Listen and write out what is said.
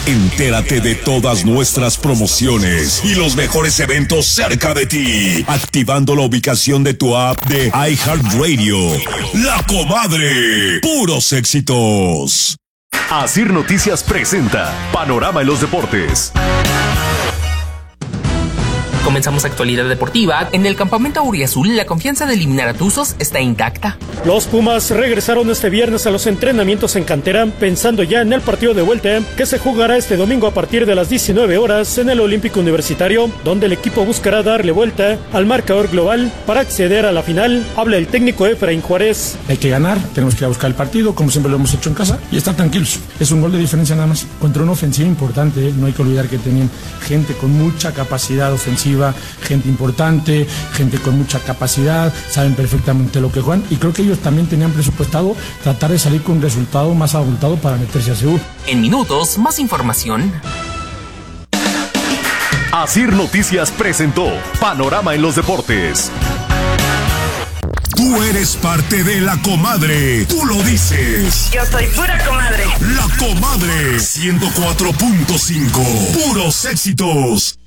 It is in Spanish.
Entérate de todas nuestras promociones y los mejores eventos cerca de ti, activando la ubicación de tu app de iHeartRadio. La Comadre, puros éxitos. Asir Noticias presenta Panorama en los Deportes. Comenzamos actualidad deportiva. En el campamento auriazul, la confianza de eliminar a Tuzos está intacta. Los Pumas regresaron este viernes a los entrenamientos en cantera, pensando ya en el partido de vuelta que se jugará este domingo a partir de las 19 horas en el Olímpico Universitario, donde el equipo buscará darle vuelta al marcador global para acceder a la final. Habla el técnico Efraín Juárez. Hay que ganar, tenemos que ir a buscar el partido, como siempre lo hemos hecho en casa, y estar tranquilos. Es un gol de diferencia nada más. Contra una ofensiva importante, no hay que olvidar que tenían gente con mucha capacidad ofensiva, gente importante, gente con mucha capacidad, saben perfectamente lo que juegan, y creo que ellos también tenían presupuestado tratar de salir con un resultado más abultado para meterse a Seúl. En minutos, más información. Asir Noticias presentó Panorama en los Deportes. Tú eres parte de La Comadre. Tú lo dices. Yo soy pura comadre. La Comadre 104.5. Puros éxitos.